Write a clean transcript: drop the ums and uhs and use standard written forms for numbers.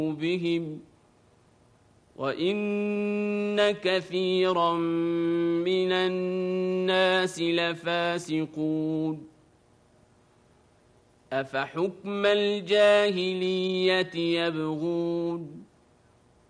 بهم وإن كثيرا من الناس لفاسقون أفحكم الجاهلية يبغون